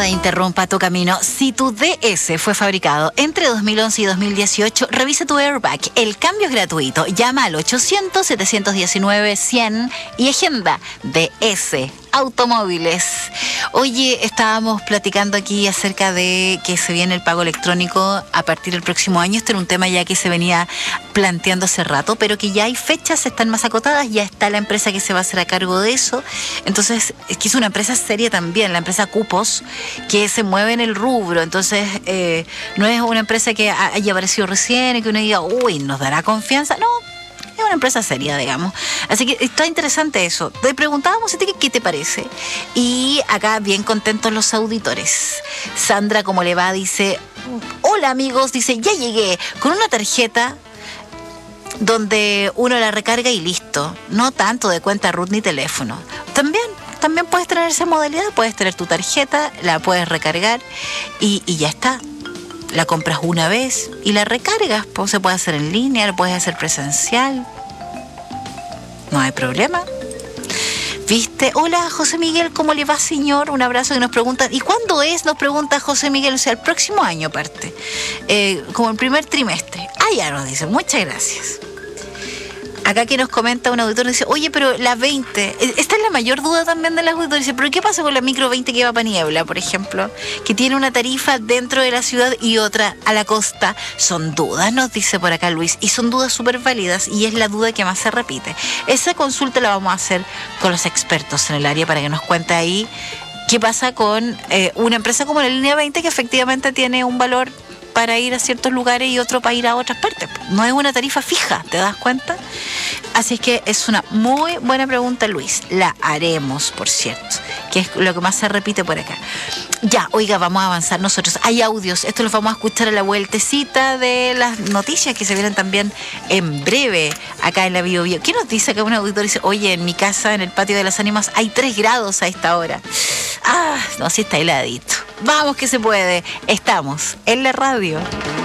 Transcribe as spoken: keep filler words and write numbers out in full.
Nada interrumpa tu camino. Si tu D S fue fabricado entre dos mil once y dos mil dieciocho, revisa tu airbag. El cambio es gratuito. Llama al ochocientos, setecientos diecinueve, cien y agenda D S Automóviles. Oye, estábamos platicando aquí acerca de que se viene el pago electrónico a partir del próximo año. Este era un tema ya que se venía planteando hace rato, pero que ya hay fechas, están más acotadas, ya está la empresa que se va a hacer a cargo de eso. Entonces, es que es una empresa seria también, la empresa Cupos, que se mueve en el rubro. Entonces, eh, no es una empresa que haya aparecido recién y que uno diga, uy, ¿nos dará confianza? No. Es una empresa seria, digamos. Así que está interesante eso. Te preguntábamos a ti qué te parece. Y acá bien contentos los auditores. Sandra, ¿cómo le va? Dice, hola amigos, dice, ya llegué con una tarjeta donde uno la recarga y listo. No tanto de cuenta root ni teléfono. También, también puedes tener esa modalidad. Puedes tener tu tarjeta, la puedes recargar y, y ya está. La compras una vez y la recargas. Pues se puede hacer en línea, lo puedes hacer presencial. No hay problema. ¿Viste? Hola, José Miguel, ¿cómo le va, señor? Un abrazo. Y nos pregunta, ¿y cuándo es? Nos pregunta José Miguel, o sea, el próximo año aparte. Eh, como el primer trimestre. Ah, ya nos dice, muchas gracias. Acá que nos comenta un auditor, dice, oye, pero la veinte, esta es la mayor duda también de las auditores, dice, pero ¿qué pasa con la micro veinte que va para Niebla, por ejemplo? Que tiene una tarifa dentro de la ciudad y otra a la costa. Son dudas, nos dice por acá Luis, y son dudas súper válidas y es la duda que más se repite. Esa consulta la vamos a hacer con los expertos en el área para que nos cuente ahí qué pasa con eh, una empresa como la Línea veinte que efectivamente tiene un valor para ir a ciertos lugares y otro para ir a otras partes. No es una tarifa fija, ¿te das cuenta? Así es que es una muy buena pregunta, Luis. La haremos, por cierto, que es lo que más se repite por acá. Ya, oiga, vamos a avanzar nosotros. Hay audios, esto los vamos a escuchar a la vueltecita de las noticias que se vienen también en breve acá en la Bio Bio. ¿Qué nos dice acá un auditor? Dice, oye, en mi casa, en el patio de las ánimas, hay tres grados a esta hora. Ah, no, sí está heladito. Vamos que se puede. Estamos en la radio.